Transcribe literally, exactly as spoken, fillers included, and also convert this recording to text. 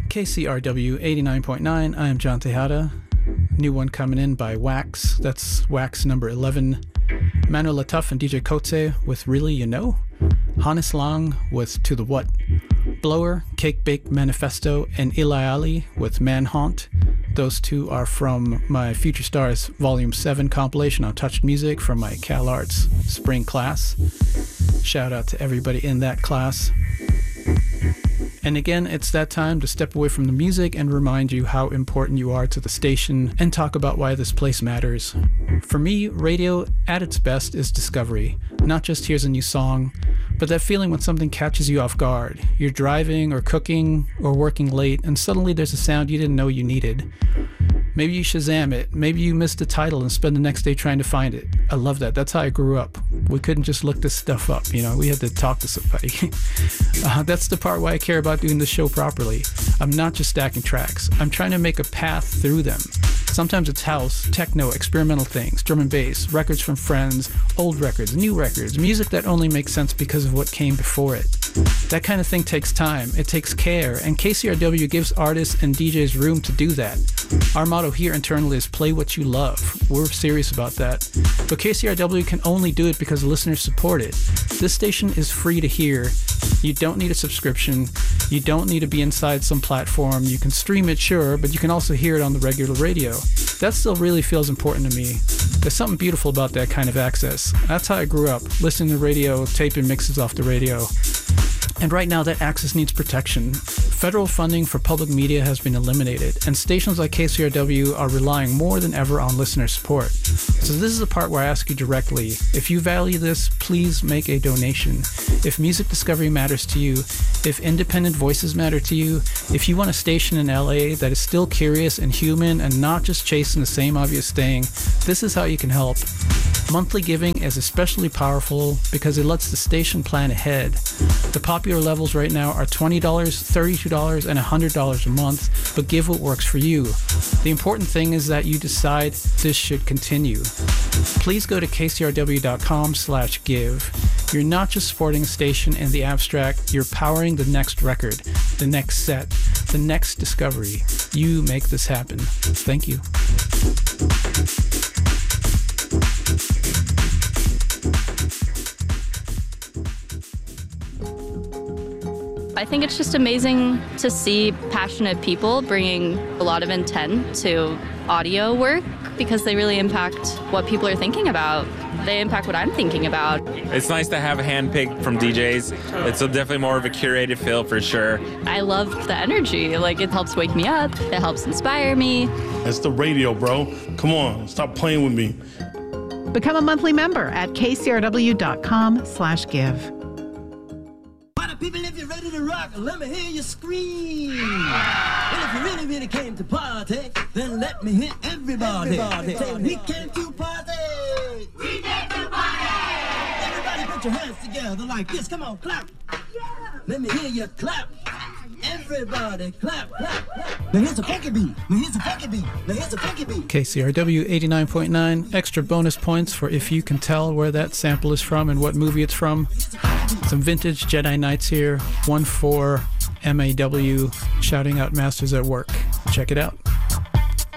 K C R W eighty-nine point nine, I am John Tejada. New one coming in by Wax, that's Wax number eleven. Manu Latuf and D J Kotze with Really You Know. Hannes Lang with To The What. Blower, Cake Bake Manifesto, and Eli Ali with Manhunt. Those two are from my Future Stars Volume seven compilation on Touched Music from my Cal Arts spring class. Shout out to everybody in that class. And again, it's that time to step away from the music and remind you how important you are to the station and talk about why this place matters. For me, radio at its best is discovery. Not just here's a new song, but that feeling when something catches you off guard. You're driving or cooking or working late and suddenly there's a sound you didn't know you needed. Maybe you Shazam it. Maybe you missed the title and spend the next day trying to find it. I love that. That's how I grew up. We couldn't just look this stuff up, you know. We had to talk to somebody. uh, that's the part why I care about doing the show properly. I'm not just stacking tracks. I'm trying to make a path through them. Sometimes it's house, techno, experimental things, drum and bass, records from friends, old records, new records, music that only makes sense because of what came before it. That kind of thing takes time, it takes care, and K C R W gives artists and D Js room to do that. Our motto here internally is play what you love. We're serious about that. But K C R W can only do it because listeners support it. This station is free to hear. You don't need a subscription. You don't need to be inside some platform. You can stream it, sure, but you can also hear it on the regular radio. That still really feels important to me. There's something beautiful about that kind of access. That's how I grew up, listening to radio, taping mixes off the radio. And right now that access needs protection. Federal funding for public media has been eliminated, and stations like K C R W are relying more than ever on listener support. So this is the part where I ask you directly, if you value this, please make a donation. If music discovery matters to you, if independent voices matter to you, if you want a station in L A that is still curious and human and not just chasing the same obvious thing, this is how you can help. Monthly giving is especially powerful because it lets the station plan ahead. The popular levels right now are twenty dollars, thirty-two dollars, and one hundred dollars a month, but give what works for you. The important thing is that you decide this should continue. Please go to kcrw.com slash give. You're not just supporting a station in the abstract, you're powering the next record, the next set, the next discovery. You make this happen. Thank you. I think it's just amazing to see passionate people bringing a lot of intent to audio work because they really impact what people are thinking about. They impact what I'm thinking about. It's nice to have a handpicked from D Js. It's a definitely more of a curated feel for sure. I love the energy. Like, it helps wake me up. It helps inspire me. That's the radio, bro. Come on, stop playing with me. Become a monthly member at kcrw.com slash give. People, if you're ready to rock, let me hear you scream. And if you really, really came to party, then let me hear everybody. everybody. Say, we came to party. We came to party. Everybody put your hands together like this. Come on, clap. Yeah. Let me hear you clap. Everybody clap, clap, clap. Now here's a funky beat. Now here's a funky beat. Now here's a funky beat. K C R W eighty-nine point nine, extra bonus points for if you can tell where that sample is from and what movie it's from. Some vintage Jedi Knights here, one four M A W, shouting out Masters at Work. Check it out.